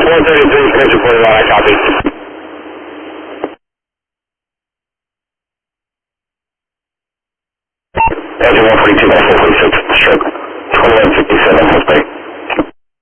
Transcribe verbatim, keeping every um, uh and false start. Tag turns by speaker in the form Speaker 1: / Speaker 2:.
Speaker 1: one thirty-three, clear to forty-one, I copy. Engine one forty-two, one forty-six, stroke.